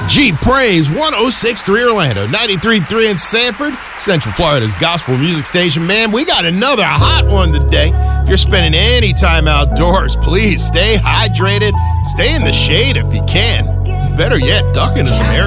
G Praise 106.3 Orlando, 93.3 in Sanford, Central Florida's gospel music station. Man, we got another hot one today. If you're spending any time outdoors, please stay hydrated. Stay in the shade if you can. Better yet, duck into some air